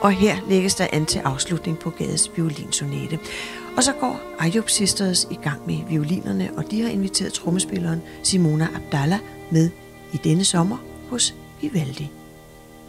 Og her lægges der an til afslutning på Gades violinsonate. Og så går Ayub Sisters i gang med violinerne, og de har inviteret trommespilleren Simona Abdallah med i denne sommer hos Vivaldi.